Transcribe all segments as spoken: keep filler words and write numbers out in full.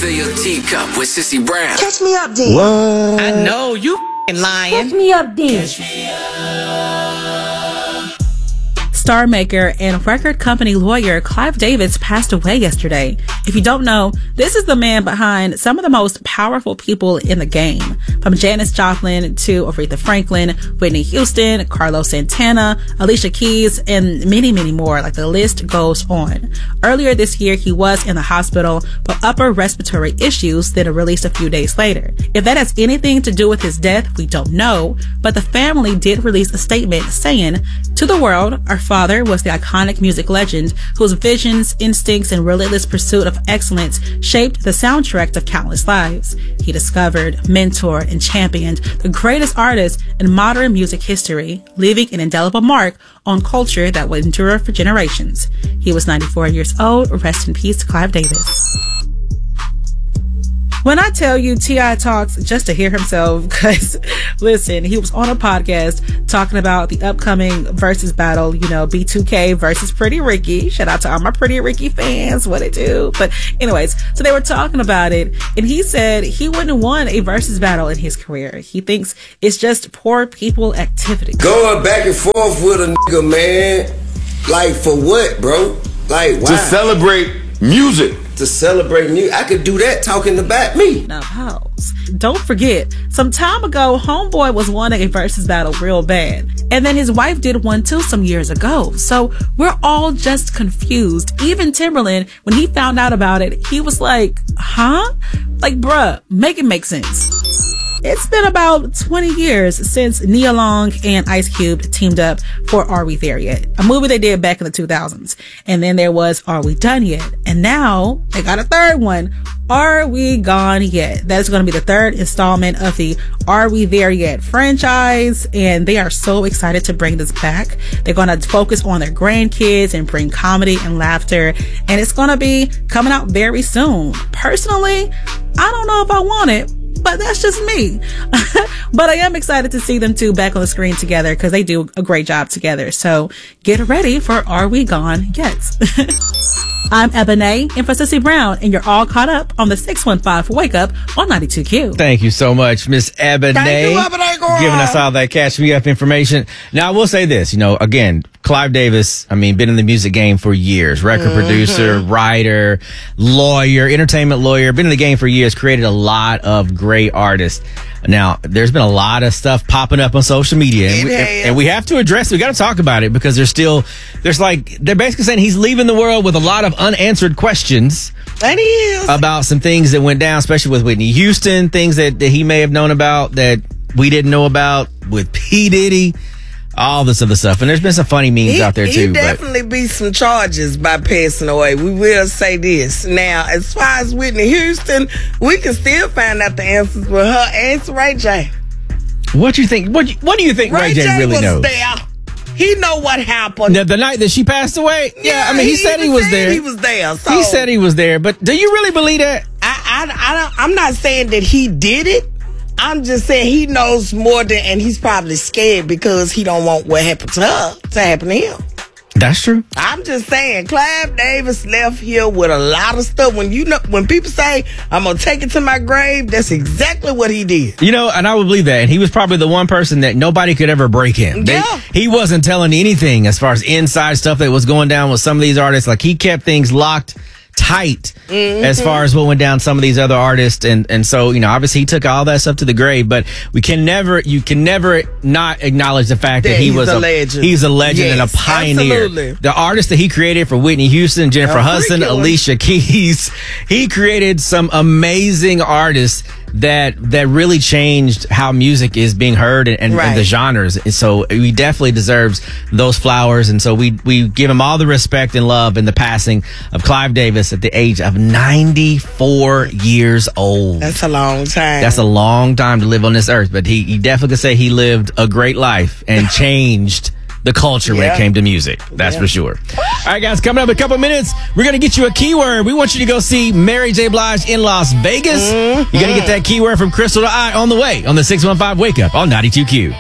Fill your teacup with Sissy Brown. Catch me up, then. What? I know you f***ing lying. Catch me up, then. Star maker and record company lawyer Clive Davis passed away yesterday. If you don't know, this is the man behind some of the most powerful people in the game. From Janis Joplin to Aretha Franklin, Whitney Houston, Carlos Santana, Alicia Keys, and many, many more. Like, the list goes on. Earlier this year, he was in the hospital for upper respiratory issues that are released a few days later. If that has anything to do with his death, we don't know, but the family did release a statement saying, "To the world, our father was the iconic music legend whose visions, instincts, and relentless pursuit of excellence shaped the soundtrack of countless lives. He discovered, mentored, and championed the greatest artists in modern music history, leaving an indelible mark on culture that would endure for generations." He was ninety-four years old. Rest in peace, Clive Davis. When I tell you T I talks just to hear himself, because listen, he was on a podcast talking about the upcoming versus battle, you know, B two K versus Pretty Ricky. Shout out to all my Pretty Ricky fans, what it do. But anyways, so they were talking about it, and he said he wouldn't want a versus battle in his career. He thinks it's just poor people activity. Going back and forth with a nigga, man. Like, for what, bro? Like, why? To celebrate music. To celebrate music. I could do that talking about me. Now pause. Don't forget, some time ago, Homeboy was wanting a versus battle real bad. And then his wife did one too some years ago. So we're all just confused. Even Timberland, when he found out about it, he was like, huh? Like, bruh, make it make sense. It's been about twenty years since Nia Long and Ice Cube teamed up for Are We There Yet? A movie they did back in the two thousands. And then there was Are We Done Yet? And now they got a third one, Are We Gone Yet? That is going to be the third installment of the Are We There Yet franchise. And they are so excited to bring this back. They're going to focus on their grandkids and bring comedy and laughter. And it's going to be coming out very soon. Personally, I don't know if I want it, but that's just me. But I am excited to see them two back on the screen together because they do a great job together. So get ready for Are We Gone Yet? I'm Ebony, in for Sissy Brown, and you're all caught up on the six one five Wake Up on ninety-two Q. Thank you so much, Miss Ebony. Thank you, Ebony, girl. Giving us all that catch me up information. Now, I will say this, you know, again, Clive Davis, I mean, been in the music game for years. Record mm-hmm. producer, writer, lawyer, entertainment lawyer, been in the game for years, created a lot of great artists. Now, there's been a lot of stuff popping up on social media, and we, and we have to address it. We got to talk about it because there's still, there's like, they're basically saying he's leaving the world with a lot of unanswered questions. And he is. About some things that went down, especially with Whitney Houston, things that, that he may have known about that we didn't know about with P. Diddy. All this other stuff. And there's been some funny memes he, out there, too. He definitely be some charges by passing away. We will say this. Now, as far as Whitney Houston, we can still find out the answers with her and Ray J. What do you think? What, what do you think Ray, Ray J, J really was knows? There. He know what happened. The, the night that she passed away? Yeah, yeah I mean, he, he said he was there. He was there. So. He said he was there. But do you really believe that? I, I, I don't, I'm not saying that he did it. I'm just saying he knows more than, and he's probably scared because he don't want what happened to her to happen to him. That's true. I'm just saying, Clive Davis left here with a lot of stuff. When you know, when people say, I'm going to take it to my grave, that's exactly what he did. You know, and I would believe that. And he was probably the one person that nobody could ever break him. They, yeah. He wasn't telling anything as far as inside stuff that was going down with some of these artists. Like, he kept things locked tight mm-hmm. as far as what went down some of these other artists, and and so, you know, obviously he took all that stuff to the grave, but we can never you can never not acknowledge the fact that, that he was a, a legend. He's a legend yes, and a pioneer. Absolutely. The artist that he created for Whitney Houston, Jennifer a Hudson, Alicia Keys, he created some amazing artists that that really changed how music is being heard and, and, right. and the genres. And so he definitely deserves those flowers. And so we we give him all the respect and love in the passing of Clive Davis at the age of ninety-four years old. That's a long time. That's a long time to live on this earth. But he, he definitely could say he lived a great life and changed the culture yeah. when it came to music. That's yeah. for sure. All right, guys, coming up in a couple minutes, we're going to get you a keyword. We want you to go see Mary J. Blige in Las Vegas. Mm-hmm. You're going to get that keyword from Crystal to I on the way on the six one five Wake Up on ninety-two Q.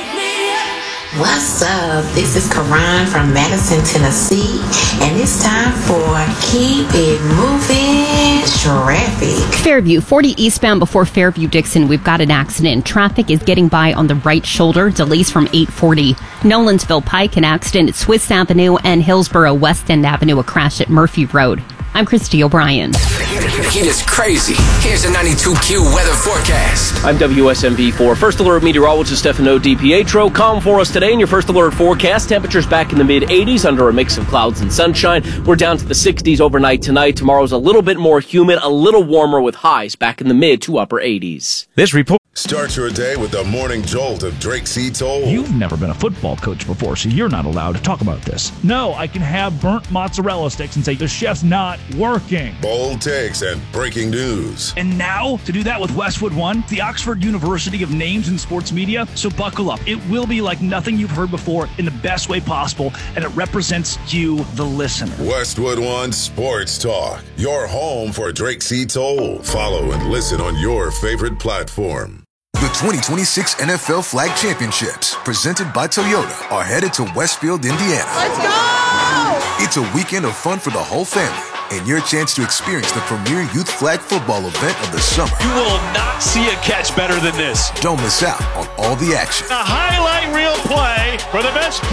What's up? This is Karan from Madison, Tennessee, and it's time for Keep It Moving. that traffic. Fairview, forty eastbound before Fairview Dixon. We've got an accident. Traffic is getting by on the right shoulder. Delays from eight forty. Nolensville Pike, an accident at Swiss Avenue, and Hillsborough West End Avenue, a crash at Murphy Road. I'm Christy O'Brien. Heat is crazy. Here's a ninety-two Q weather forecast. I'm W S M V four First Alert meteorologist Stefano DiPietro. Calm for us today in your First Alert forecast. Temperatures back in the mid eighties under a mix of clouds and sunshine. We're down to the sixties overnight tonight. Tomorrow's a little bit more humid, a little warmer with highs back in the mid to upper eighties. This report. Start your day with the morning jolt of Drake C. Toll. You've never been a football coach before, so you're not allowed to talk about this. No, I can have burnt mozzarella sticks and say the chef's not working. Bold takes and breaking news. And now, to do that with Westwood One, the Oxford University of Names in Sports Media. So buckle up. It will be like nothing you've heard before in the best way possible, and it represents you, the listener. Westwood One Sports Talk, your home for Drake C. Toll. Follow and listen on your favorite platform. The twenty twenty-six N F L Flag Championships, presented by Toyota, are headed to Westfield, Indiana. Let's go! It's a weekend of fun for the whole family, and your chance to experience the premier youth flag football event of the summer. You will not see a catch better than this. Don't miss out on all the action. A highlight reel play for the best